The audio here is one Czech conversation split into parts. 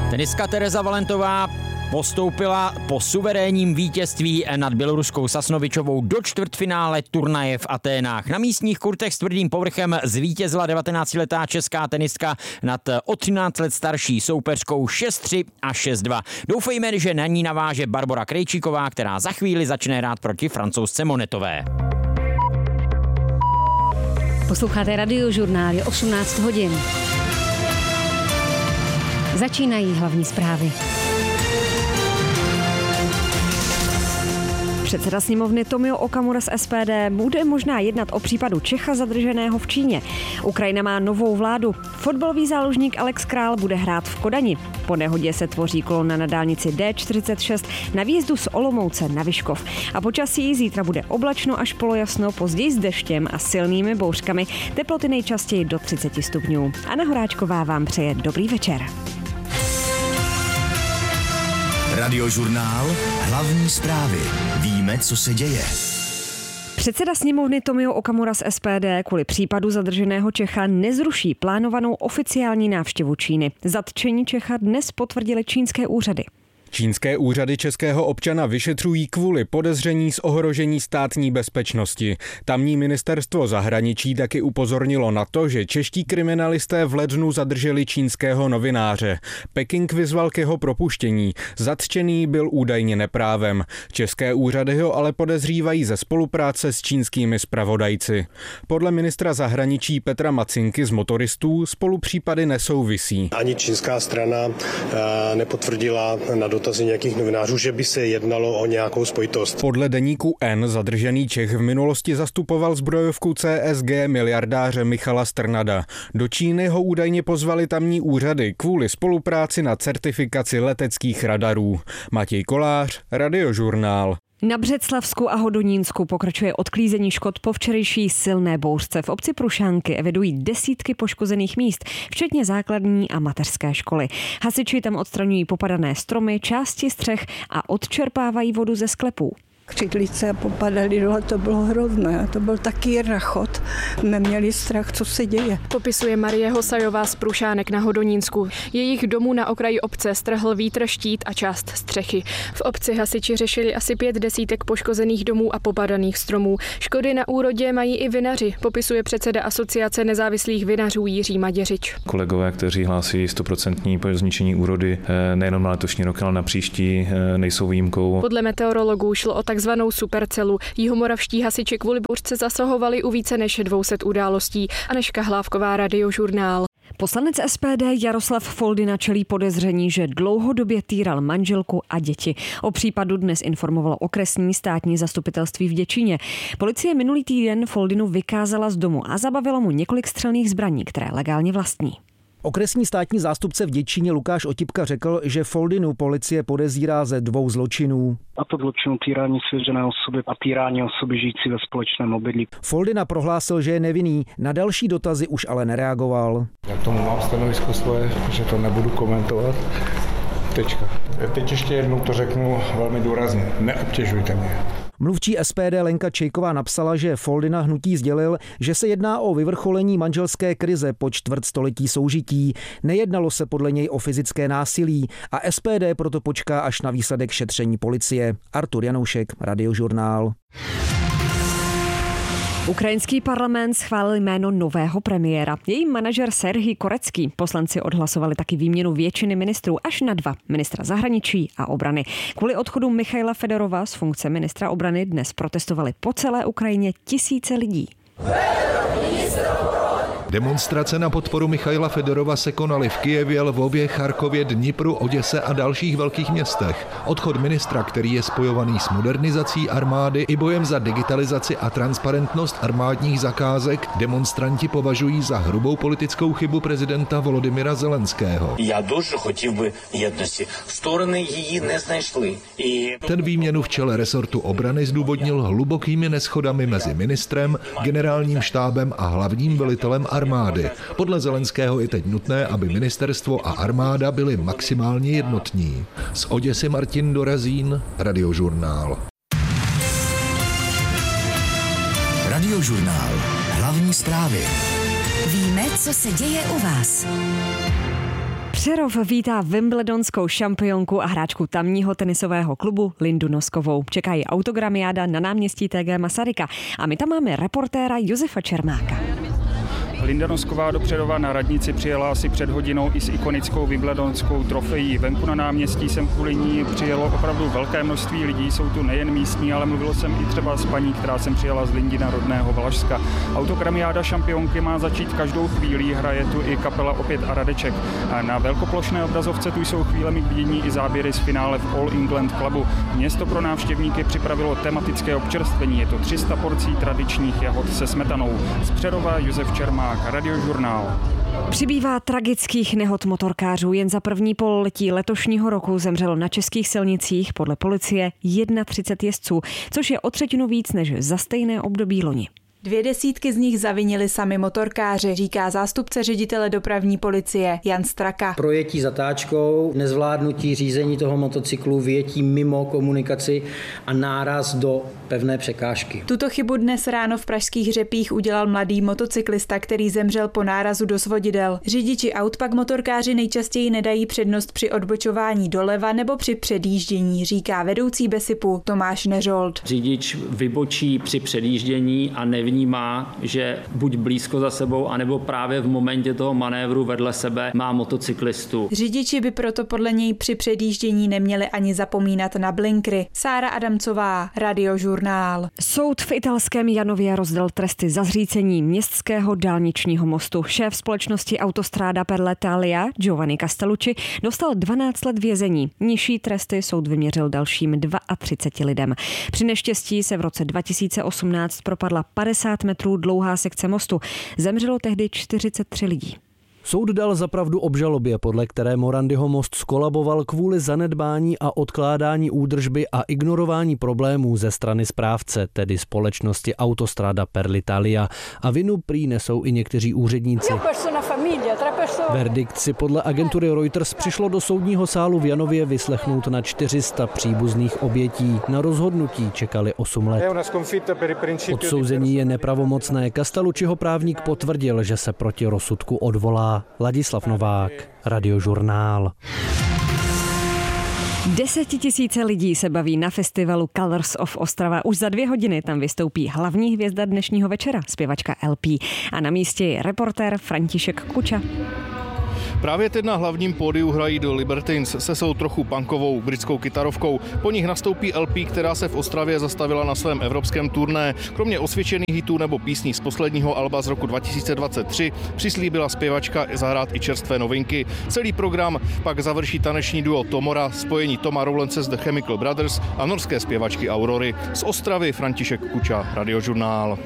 Tenistka Tereza Valentová postoupila po suverénním vítězství nad běloruskou Sasnovičovou do čtvrtfinále turnaje v Aténách. Na místních kurtech s tvrdým povrchem zvítězila 19letá česká tenistka nad o 13 let starší soupeřkou 6-3 a 6-2. Doufejme, že na ní naváže Barbora Krejčíková, která za chvíli začne hrát proti Francouzce Monetové. Posloucháte Radiožurnál, je 18 hodin. Začínají hlavní zprávy. Předseda sněmovny Tomio Okamura z SPD bude možná jednat o případu Čecha zadrženého v Číně. Ukrajina má novou vládu. Fotbalový záložník Alex Král bude hrát v Kodani. Po nehodě se tvoří kolona na dálnici D46 na výjezdu z Olomouce na Vyškov. A počasí zítra bude oblačno až polojasno, později s deštěm a silnými bouřkami. Teploty nejčastěji do 30 stupňů. Anna Horáčková vám přeje dobrý večer. Radiožurnál, hlavní zprávy. Víme, co se děje. Předseda sněmovny Tomio Okamura z SPD kvůli případu zadrženého Čecha nezruší plánovanou oficiální návštěvu Číny. Zatčení Čecha dnes potvrdily čínské úřady. Čínské úřady českého občana vyšetřují kvůli podezření z ohrožení státní bezpečnosti. Tamní ministerstvo zahraničí taky upozornilo na to, že čeští kriminalisté v lednu zadrželi čínského novináře. Peking vyzval k jeho propuštění. Zatčený byl údajně neprávem. České úřady ho ale podezřívají ze spolupráce s čínskými zpravodajci. Podle ministra zahraničí Petra Macinky z Motoristů spolu případy nesouvisí. Ani čínská strana nepotvrdila na dotazy nějakých novinářů, že by se jednalo o nějakou spojitost. Podle deníku N zadržený Čech v minulosti zastupoval zbrojovku CSG miliardáře Michala Strnada. Do Číny ho údajně pozvali tamní úřady kvůli spolupráci na certifikaci leteckých radarů. Matěj Kolář, Radiožurnál. Na Břeclavsku a Hodonínsku pokračuje odklízení škod po včerejší silné bouřce. V obci Prušánky evidují desítky poškozených míst, včetně základní a mateřské školy. Hasiči tam odstraňují popadané stromy, části střech a odčerpávají vodu ze sklepů. Křidlice popadaly dole, to bylo hrozné. To byl taky rachot. Neměli strach, co se děje. Popisuje Marie Hosajová z Prušánek na Hodonínsku. Jejich domů na okraji obce strhl vítr, štít a část střechy. V obci hasiči řešili asi 5 desítek poškozených domů a popadaných stromů. Škody na úrodě mají i vinaři, popisuje předseda Asociace nezávislých vinařů Jiří Maděřič. Kolegové, kteří hlásí 100% zničení úrody nejenom na letošní rok, ale na příští, nejsou výjimkou. Podle meteorologů šlo o takzvanou supercelu. Jihomoravští hasiči kvůli bouřce zasahovali u více než 200 událostí. Anežka Hlávková, Radiožurnál. Poslanec SPD Jaroslav Foldyna čelí podezření, že dlouhodobě týral manželku a děti. O případu dnes informovalo okresní státní zastupitelství v Děčíně. Policie minulý týden Foldynu vykázala z domu a zabavilo mu několik střelných zbraní, které legálně vlastní. Okresní státní zástupce v Děčíně Lukáš Otipka řekl, že Foldynu policie podezírá ze 2 zločinů. A to zločinu týrání svěřené osoby a týrání osoby žijící ve společném obydlí. Foldyna prohlásil, že je nevinný, na další dotazy už ale nereagoval. Já k tomu mám stanovisko svoje, že to nebudu komentovat. Tečka. Teď ještě jednou to řeknu velmi důrazně. Neobtěžujte mě. Mluvčí SPD Lenka Čejková napsala, že Foldyna hnutí sdělil, že se jedná o vyvrcholení manželské krize po čtvrtstoletí soužití. Nejednalo se podle něj o fyzické násilí a SPD proto počká až na výsledek šetření policie. Artur Janoušek, Radiožurnál. Ukrajinský parlament schválil jméno nového premiéra. Její manažer Serhij Korecký. Poslanci odhlasovali taky výměnu většiny ministrů až na 2, ministra zahraničí a obrany. Kvůli odchodu Michaila Fedorova z funkce ministra obrany dnes protestovali po celé Ukrajině tisíce lidí. Demonstrace na podporu Michaila Fedorova se konaly v Kyjevě, Lvově, Charkově, Dnipru, Oděse a dalších velkých městech. Odchod ministra, který je spojovaný s modernizací armády i bojem za digitalizaci a transparentnost armádních zakázek, demonstranti považují za hrubou politickou chybu prezidenta Volodymyra Zelenského. Já дуже хотів би єдності. Сторони її не знайшли. Ten výměnu v čele resortu obrany zdůvodnil hlubokými neschodami mezi ministrem, generálním štábem a hlavním velitelem armády. Podle Zelenského je teď nutné, aby ministerstvo a armáda byly maximálně jednotní. Z Oděsy Martin Dorazín, Radiožurnál. Radiožurnál. Hlavní zprávy. Víme, co se děje u vás. Přerov vítá wimbledonskou šampionku a hráčku tamního tenisového klubu Lindu Noskovou. Čekají autogramiáda na náměstí TG Masaryka a my tam máme reportéra Josefa Čermáka. Linda Nosková do Přerova na radnici přijela asi před hodinou i s ikonickou wimbledonskou trofejí. Venku na náměstí sem kvůli ní přijelo opravdu velké množství lidí, jsou tu nejen místní, ale mluvil jsem i třeba s paní, která sem přijela z Lindina rodného Valašska. Autogramiáda šampionky má začít každou chvíli, hraje tu i kapela Opět a Radeček. A na velkoplošné obrazovce tu jsou chvílemi k vidění i záběry z finále v All England Clubu. Město pro návštěvníky připravilo tematické občerstvení, je to 300 porcí tradičních jahod se smetanou. Z Přerova Josef Čermák, Radiožurnál. Přibývá tragických nehod motorkářů. Jen za první pololetí letošního roku zemřelo na českých silnicích podle policie 31 jezdců, což je o třetinu víc než za stejné období loni. 20 z nich zavinili sami motorkáři, říká zástupce ředitele dopravní policie Jan Straka. Projetí zatáčkou, nezvládnutí řízení toho motocyklu, vyjetí mimo komunikaci a náraz do pevné překážky. Tuto chybu dnes ráno v pražských Řepích udělal mladý motocyklista, který zemřel po nárazu do svodidel. Řidiči aut pak motorkáři nejčastěji nedají přednost při odbočování doleva nebo při předjíždění, říká vedoucí Besipu Tomáš Neřold. Řidič vybočí při předjíždění a nevnímá, že buď blízko za sebou, anebo právě v momentě toho manévru vedle sebe má motocyklistu. Řidiči by proto podle něj při předjíždění neměli ani zapomínat na blinkry. Sára Adamcová, Radiožurnál. Soud v italském Janově rozdal tresty za zřícení městského dálničního mostu. Šéf společnosti Autostrada per l'Italia Giovanni Castellucci dostal 12 let vězení. Nižší tresty soud vyměřil dalším 32 lidem. Při neštěstí se v roce 2018 propadla 50 metrů dlouhá sekce mostu. Zemřelo tehdy 43 lidí. Soud dal za pravdu obžalobě, podle které Morandyho most skolaboval kvůli zanedbání a odkládání údržby a ignorování problémů ze strany správce, tedy společnosti Autostrada per l'Italia, a vinu prý nesou i někteří úředníci. Verdikt si podle agentury Reuters přišlo do soudního sálu v Janově vyslechnout na 400 příbuzných obětí. Na rozhodnutí čekali 8 let. Odsouzení je nepravomocné. Castellucciho právník potvrdil, že se proti rozsudku odvolá. Ladislav Novák, Radiožurnál. 10 000 lidí se baví na festivalu Colors of Ostrava. Už za 2 hodiny tam vystoupí hlavní hvězda dnešního večera, zpěvačka LP. A na místě je reportér František Kuča. Právě teď na hlavním pódiu hrají The Libertines se svou trochu punkovou britskou kytarovkou. Po nich nastoupí LP, která se v Ostravě zastavila na svém evropském turné. Kromě osvědčených hitů nebo písní z posledního alba z roku 2023 přislíbila zpěvačka zahrát i čerstvé novinky. Celý program pak završí taneční duo Tomora, spojení Toma Rowlandse z The Chemical Brothers a norské zpěvačky Aurory. Z Ostravy František Kuča, Radiožurnál.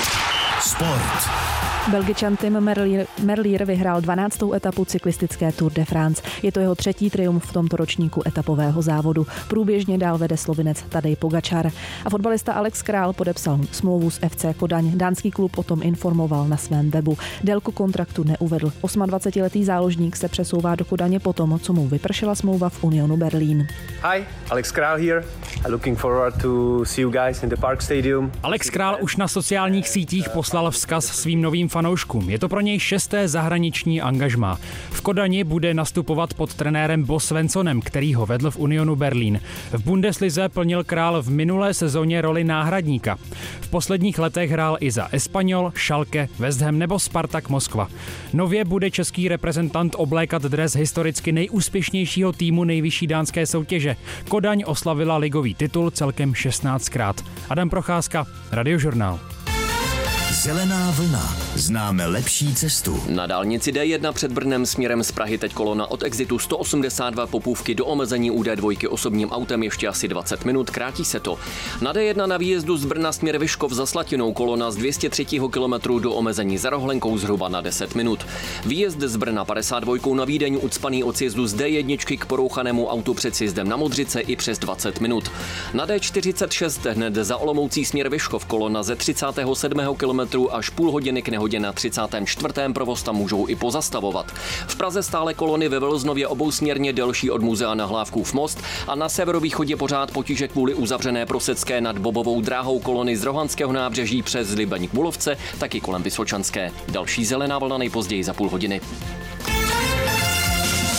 Sport. Belgičan Tim Merlier vyhrál 12. etapu cyklistické Tour de France. Je to jeho 3. triumf v tomto ročníku etapového závodu. Průběžně dál vede Slovinec Tadej Pogačar. A fotbalista Alex Král podepsal smlouvu s FC Kodaň. Dánský klub o tom informoval na svém webu. Délku kontraktu neuvedl. 28letý záložník se přesouvá do Kodaně potom, co mu vypršela smlouva v Unionu Berlín. Hi, Alex Král here. Looking forward to see you guys in the Park Stadium. Alex Král už na sociálních sítích poslal vzkaz svým novým fanouškům. Je to pro něj 6. zahraniční angažmá. V Kodani bude nastupovat pod trenérem Bo Svensonem, který ho vedl v Unionu Berlín. V Bundeslize plnil Král v minulé sezóně roli náhradníka. V posledních letech hrál i za Espanyol, Schalke, West Ham nebo Spartak Moskva. Nově bude český reprezentant oblékat dres historicky nejúspěšnějšího týmu nejvyšší dánské soutěže. Kodaň oslavila ligový titul celkem 16krát. Adam Procházka, Radiožurnál. Zelená vlna. Známe lepší cestu. Na dálnici D1 před Brnem směrem z Prahy teď kolona od exitu 182 Popůvky do omezení u D2 osobním autem ještě asi 20 minut, krátí se to. Na D1 na výjezdu z Brna směr Vyškov za Slatinou kolona z 203 km do omezení za Rohlenkou zhruba na 10 minut. Výjezd z Brna 52 na Vídeň ucpaný od sjezdu z D1 k porouchanému autu před sjezdem na Modřice i přes 20 minut. Na D46 hned za Olomoucí směr Vyškov kolona ze 37 km až půl hodiny k nehodě na 34. provoz tam můžou i pozastavovat. V Praze stále kolony ve Velznově obousměrně delší od muzea na Hlávkův most a na severovýchodě pořád potíže kvůli uzavřené Prosecké nad Bobovou dráhou kolony z Rohanského nábřeží přes Libeň k Bulovce, taky kolem Vysočanské. Další zelená vlna nejpozději za půl hodiny.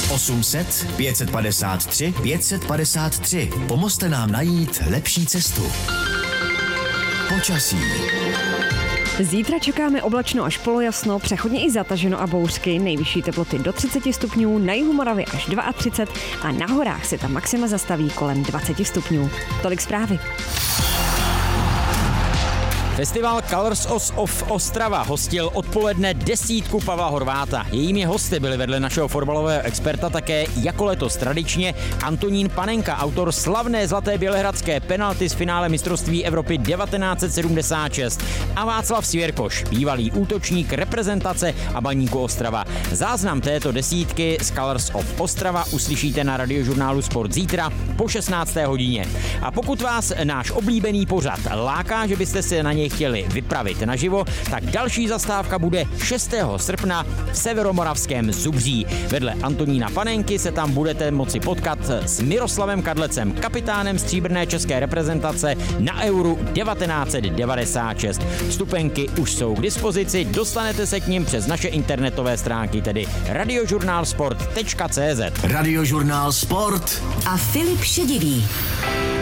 800 553 553. Pomozte nám najít lepší cestu. Počasí. Zítra čekáme oblačno až polojasno, přechodně i zataženo a bouřky, nejvyšší teploty do 30 stupňů, na jihu Moravy až 32 a na horách se tam maxima zastaví kolem 20 stupňů. Tolik zprávy. Festival Colors of Ostrava hostil odpoledne desítku Pavla Horváta. Jejími hosty byli vedle našeho fotbalového experta také jako letos tradičně Antonín Panenka, autor slavné zlaté bělehradské penalty z finále mistrovství Evropy 1976 a Václav Svěrkoš, bývalý útočník reprezentace a Baníku Ostrava. Záznam této desítky z Colors of Ostrava uslyšíte na Radiožurnálu Sport zítra po 16. hodině. A pokud vás náš oblíbený pořad láká, že byste si na něj chtěli vypravit naživo, tak další zastávka bude 6. srpna v severomoravském Zubří. Vedle Antonína Panenky se tam budete moci potkat s Miroslavem Kadlecem, kapitánem stříbrné české reprezentace na Euro 1996. Vstupenky už jsou k dispozici, dostanete se k nim přes naše internetové stránky, tedy radiožurnálsport.cz. Radiožurnál Sport a Filip Šedivý.